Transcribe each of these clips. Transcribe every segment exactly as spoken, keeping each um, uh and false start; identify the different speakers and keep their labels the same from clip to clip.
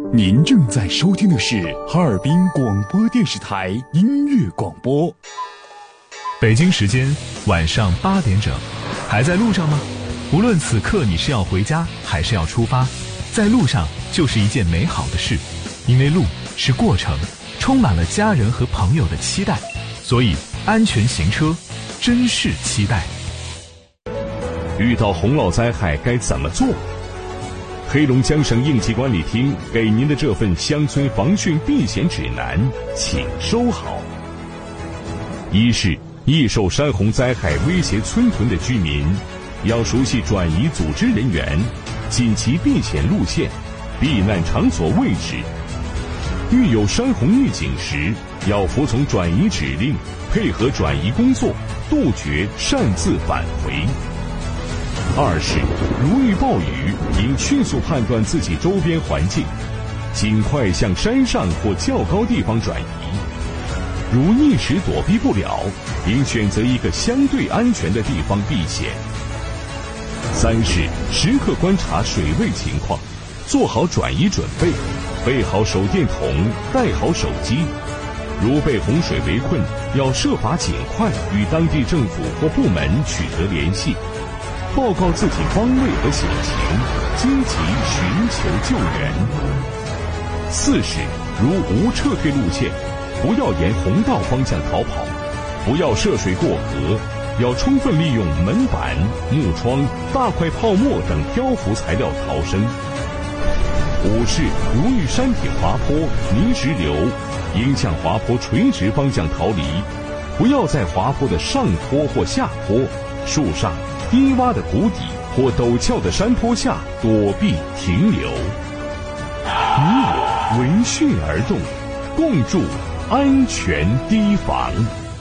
Speaker 1: 您正在收听的是哈尔滨广播电视台音乐广播。
Speaker 2: 北京时间晚上八点整，还在路上吗？无论此刻你是要回家还是要出发，在路上就是一件美好的事，因为路是过程，充满了家人和朋友的期待，所以安全行车，珍视期待。
Speaker 3: 遇到洪涝灾害该怎么做？黑龙江省应急管理厅给您的这份乡村防汛避险指南，请收好。一是易受山洪灾害威胁村屯的居民，要熟悉转移组织人员、紧急避险路线、避难场所位置。遇有山洪预警时，要服从转移指令，配合转移工作，杜绝擅自返回。二是如遇暴雨，应迅速判断自己周边环境，尽快向山上或较高地方转移。如一时躲避不了，应选择一个相对安全的地方避险。三是时刻观察水位情况，做好转移准备，备好手电筒，带好手机。如被洪水围困，要设法尽快与当地政府或部门取得联系，报告自己方位和险情，积极寻求救援。四是如无撤退路线，不要沿洪道方向逃跑，不要涉水过河，要充分利用门板、木窗、大块泡沫等漂浮材料逃生。五是如遇山体滑坡、泥石流，应向滑坡垂直方向逃离，不要在滑坡的上坡或下坡、树上、低洼的谷底或陡峭的山坡下躲避停留。你我闻讯而动，共筑安全堤防。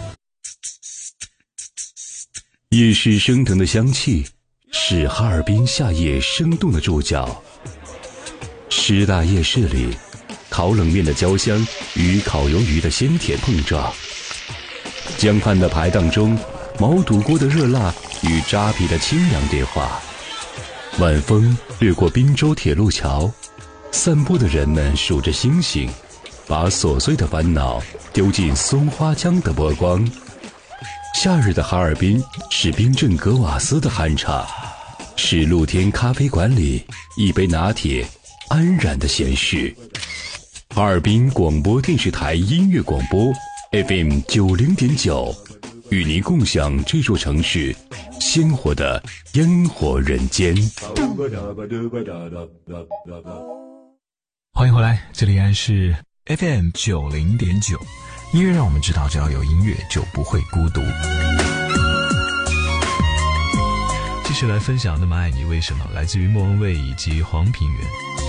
Speaker 4: 夜市升腾的香气是哈尔滨夏夜生动的注脚。师大夜市里，烤冷面的焦香与烤鱿鱼的鲜甜碰撞，江畔的排档中，毛肚锅的热辣与扎啤的清凉对话。晚风掠过滨州铁路桥，散步的人们数着星星，把琐碎的烦恼丢进松花江的波光。夏日的哈尔滨是冰镇格瓦斯的酣畅，是露天咖啡馆里一杯拿铁安然的闲适。哈尔滨广播电视台音乐广播 F M 九零点九，与您共享这座城市鲜活的烟火人间。
Speaker 2: 欢迎回来，这里依然是 F M 九零点九，音乐让我们知道，只要有音乐就不会孤独。继续来分享那么爱你为什么，来自于莫文蔚以及黄品源。